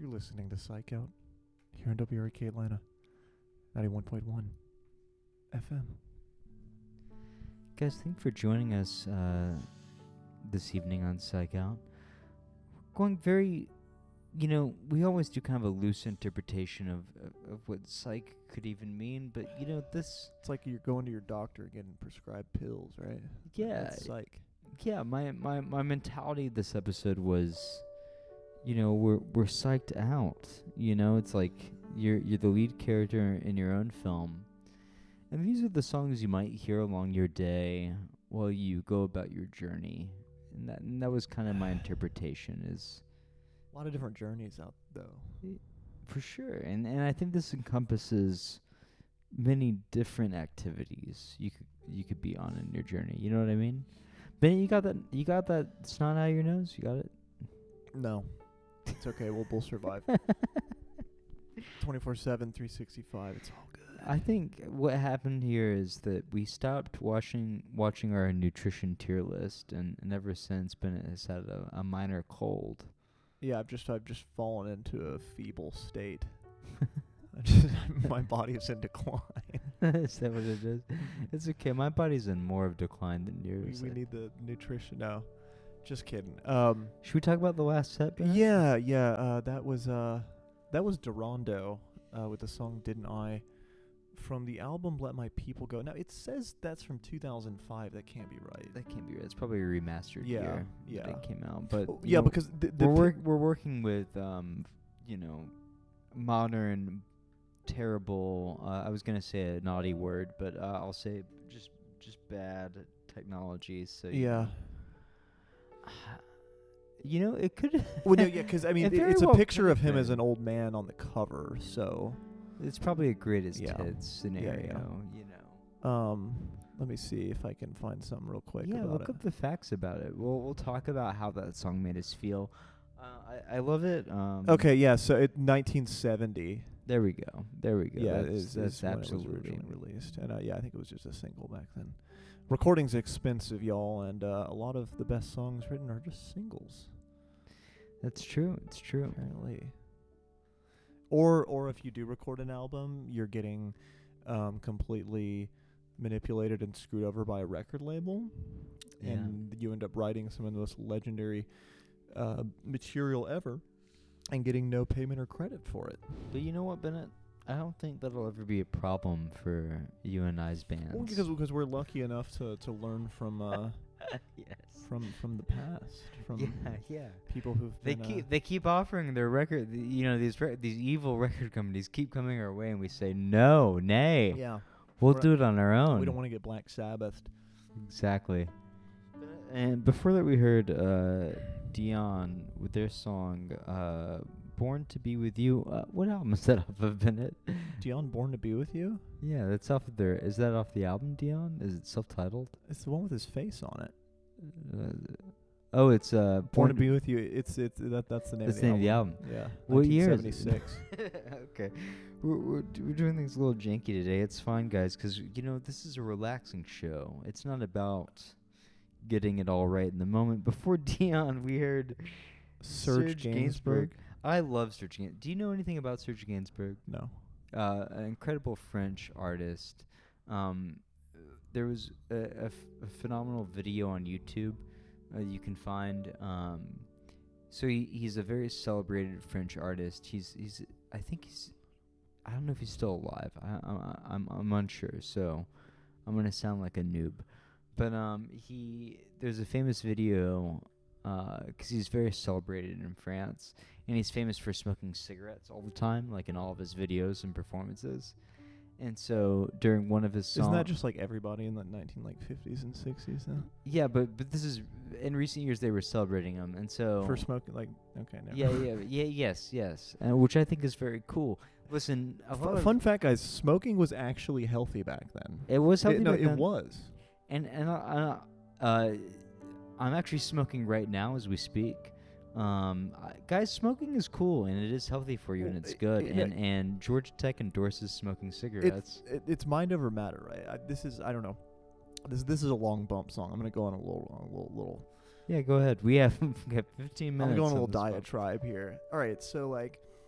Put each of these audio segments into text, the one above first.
You're listening to Psych Out here on WRK Atlanta, 91.1 FM. Guys, thanks for joining us this evening on Psych Out. We're going very, we always do kind of a loose interpretation of what psych could even mean, but, this... It's like you're going to your doctor getting prescribed pills, right? Yeah. That's psych. Yeah, my mentality this episode was, we're psyched out. It's like you're the lead character in your own film. And these are the songs you might hear along your day while you go about your journey. And that was kind of my interpretation is... A lot of different journeys out, though. For sure. And I think this encompasses many different activities you could be on in your journey. You know what I mean? Ben, you got that snot out of your nose? You got it? No. It's okay. We'll survive. 24/7, 365. It's all good. I think what happened here is that we stopped watching our nutrition tier list, and ever since Bennett has had a minor cold. Yeah, I've just fallen into a feeble state. My body is in decline. Is that what it is? It's okay. My body's in more of decline than yours. We need the nutrition now. Just kidding. Should we talk about the last set, Bennett? Yeah. That was Durando with the song "Didn't I," from the album "Let My People Go." Now it says that's from 2005. That can't be right. That can't be right. It's probably a remastered year that it came out. But because we're working with modern, terrible. I was gonna say a naughty word, but I'll say just bad technology. So yeah. It could. Well, no, yeah, because I mean, it's a picture of him as an old man on the cover, so it's probably a greatest hits scenario. Let me see if I can find something real quick. Yeah, about look it. up the facts about it. We'll talk about how that song made us feel. I love it. Okay, yeah. So 1970. There we go. Yeah, that's when absolutely it was originally released, and I think it was just a single back then. Recording's expensive, y'all, and a lot of the best songs written are just singles. That's true. It's true. Apparently. Or if you do record an album, you're getting completely manipulated and screwed over by a record label, and you end up writing some of the most legendary material ever and getting no payment or credit for it. But you know what, Bennett? I don't think that'll ever be a problem for you and I's bands. Well, because we're lucky enough to learn from yes. from the past, from people who've they keep offering their record. These evil record companies keep coming our way, and we say no, nay. Yeah, we'll do it on our own. We don't want to get Black Sabbathed. Exactly. And before that, we heard Dion with their song "Born to Be With You." What album is that off of, Bennett? Dion, "Born to Be With You"? Yeah, that's off of their... Is that off the album, Dion? Is it self-titled? It's the one with his face on it. It's Born to Be With You. That's the name of the album. That's the name of the album. Yeah. What year? 1976. Okay. We're doing things a little janky today. It's fine, guys, because, this is a relaxing show. It's not about getting it all right in the moment. Before Dion, we heard Serge Gainsbourg. I love Serge Gainsbourg. Do you know anything about Serge Gainsbourg? No. An incredible French artist. There was a phenomenal video on YouTube you can find. So he's a very celebrated French artist. I don't know if he's still alive. I'm unsure. So I'm gonna sound like a noob. But there's a famous video because he's very celebrated in France, and he's famous for smoking cigarettes all the time, like in all of his videos and performances. And so during one of his songs... Isn't that just like everybody in the 1950s and 60s then? Yeah, but this is... In recent years, they were celebrating him, and so... For smoking, like... Okay, never yes. Which I think is very cool. Listen... Fun fact, guys, smoking was actually healthy back then. It was healthy back then. It was. And I'm actually smoking right now as we speak. Guys, smoking is cool, and it is healthy for you, and it's good. And Georgia Tech endorses smoking cigarettes. It's mind over matter, right? I don't know. This is a long bump song. I'm gonna go on a little. Yeah, go ahead. We have 15 minutes. I'm going a little diatribe here. All right, so like,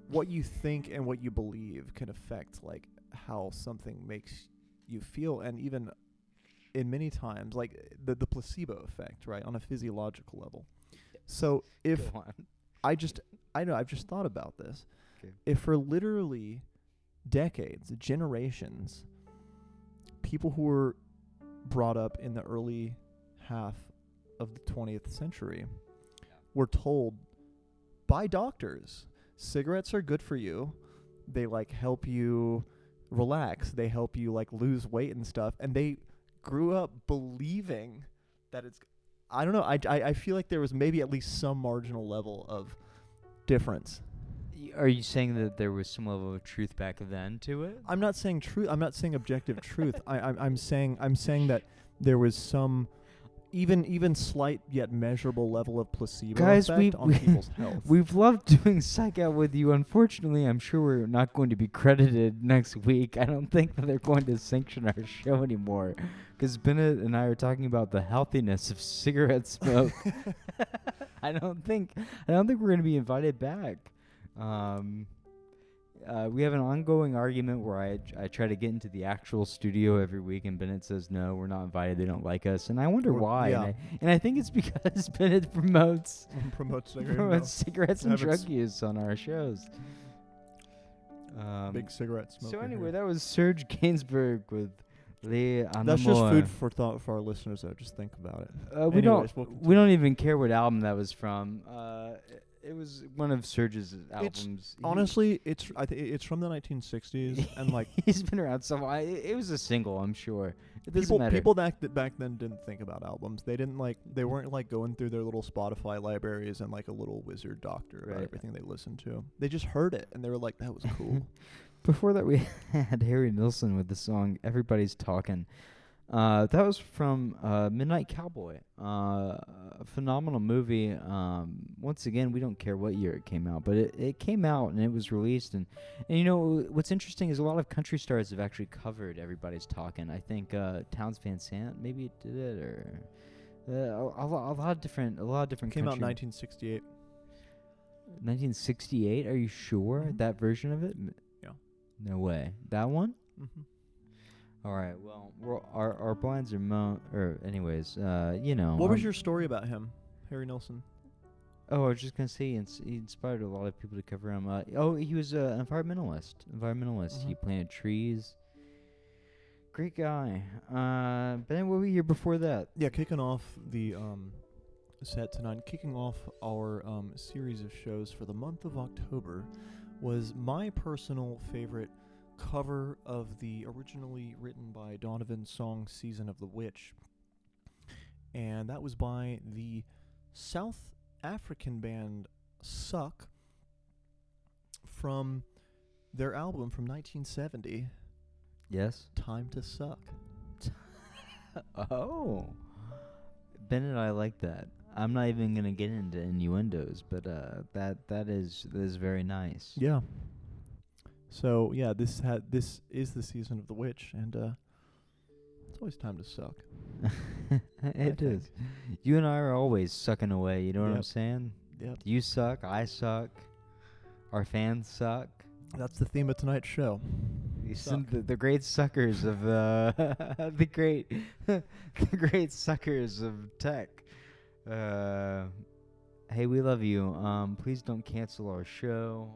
what you think and what you believe can affect like how something makes you feel, and even in many times like the placebo effect, right, on a physiological level. So if Go on. I've just thought about this. Okay. If for literally decades, generations, people who were brought up in the early half of the 20th century were told by doctors, cigarettes are good for you. They like help you relax. They help you like lose weight and stuff. And they grew up believing that it's, I don't know. I feel like there was maybe at least some marginal level of difference. Are you saying that there was some level of truth back then to it? I'm not saying truth. I'm not saying objective truth. I'm saying that there was some even slight yet measurable level of placebo Guys, effect on people's health. We've loved doing Psych Out with you. Unfortunately, I'm sure we're not going to be credited next week. I don't think that they're going to sanction our show anymore, because Bennett and I are talking about the healthiness of cigarette smoke. I don't think we're going to be invited back. We have an ongoing argument where I try to get into the actual studio every week, and Bennett says no, we're not invited. They don't like us, and I wonder why. Yeah. And I think it's because Bennett promotes cigarettes and drug use on our shows. Big cigarette smoker. So anyway, here. that was Serge Gainsbourg with Les Amours. That's just food for thought for our listeners, though. Just think about it. We Anyways, we don't even care what album that was from. It was one of Serge's albums. Honestly, I think it's from the 1960s, and like he's been around so long. It was a single, I'm sure. It doesn't matter. People back then didn't think about albums. They weren't like going through their little Spotify libraries and like a little wizard doctor about everything they listened to. They just heard it and they were like, that was cool. Before that, we had Harry Nilsson with the song "Everybody's Talking." That was from Midnight Cowboy, a phenomenal movie. Once again, we don't care what year it came out, but it came out and it was released. And you know what's interesting is a lot of country stars have actually covered "Everybody's Talking." I think Townes Van Sant maybe did it, or a lot of different. Came out in 1968. 1968? Are you sure? Mm-hmm. That version of it? Yeah. No way. That one? Mm-hmm. All right. Well, our blinds are anyways. You know. What was your story about him, Harry Nilsson? Oh, I was just gonna say he inspired a lot of people to cover him. He was an environmentalist. Mm-hmm. He planted trees. Great guy. Ben, what were we here before that? Yeah, kicking off the set tonight, kicking off our series of shows for the month of October, was my personal favorite cover of the originally written by Donovan song "Season of the Witch," and that was by the South African band Suck from their album from 1970. Yes. Time to Suck. Oh, Ben and I like that. I'm not even gonna get into innuendos, but that is very nice. Yeah. So yeah, this is the season of the witch, and it's always time to suck. It is. You and I are always sucking away. You know what I'm saying? Yep. You suck. I suck. Our fans suck. That's the theme of tonight's show. The great suckers of the great the great suckers of tech. Hey, we love you. Please don't cancel our show.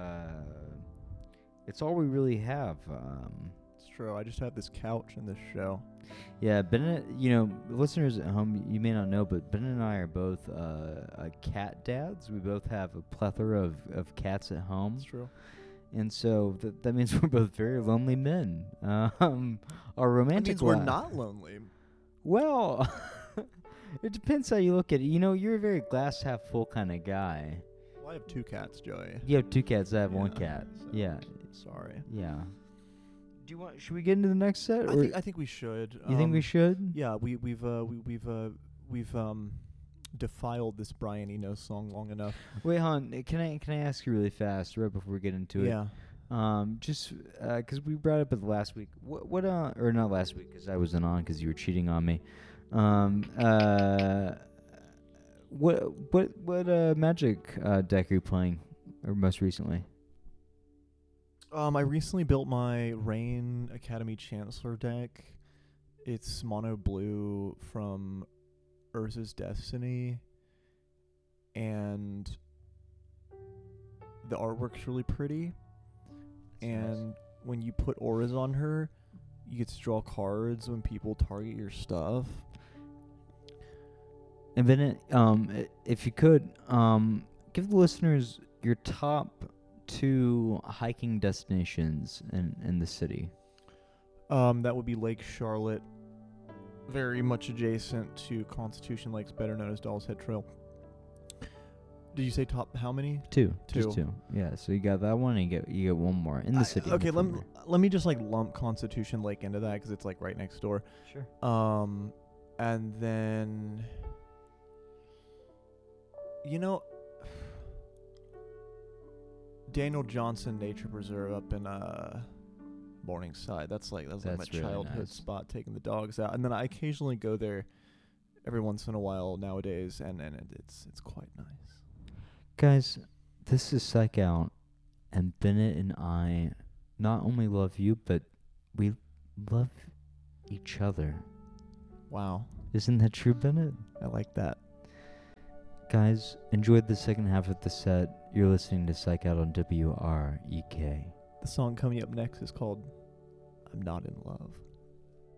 It's all we really have. It's true. I just have this couch in this show. Yeah, Ben, listeners at home, you may not know, but Ben and I are both cat dads. We both have a plethora of cats at home. That's true. And so that means we're both very lonely men. Our romantic means we're not lonely. Well, it depends how you look at it. You know, you're a very glass half full kind of guy. Well, I have 2 cats, Joey. You have 2 cats. I have 1 cat. So Yeah. Sorry. Yeah. Should we get into the next set? I think we should. You think we should? Yeah, we've defiled this Brian Eno song long enough. Wait, hon. Can I ask you really fast, right before we get into it? Yeah. Just because we brought it up last week. What or not last week because I wasn't on because you were cheating on me. What Magic deck are you playing, or most recently? I recently built my Rain Academy Chancellor deck. It's mono blue from Urza's Destiny, and the artwork's really pretty. And when you put auras on her, you get to draw cards when people target your stuff. And Bennett, if you could, give the listeners your top 2 hiking destinations in the city. That would be Lake Charlotte, very much adjacent to Constitution Lakes, better known as Doll's Head Trail. Did you say top how many? 2. Two. Just 2. Yeah, so you got that one, and you get one more in the city. Okay, let me just like lump Constitution Lake into that because it's like right next door. Sure. And then, Daniel Johnson Nature Preserve up in Morningside. That's like my really childhood nice. spot, taking the dogs out. And then I occasionally go there every once in a while nowadays, and it's quite nice. Guys, this is Psych Out, and Bennett and I not only love you, but we love each other. Wow, Isn't that true, Bennett? I like that. Guys, enjoyed the second half of the set. You're listening to Psych Out on WREK. The song coming up next is called "I'm Not in Love."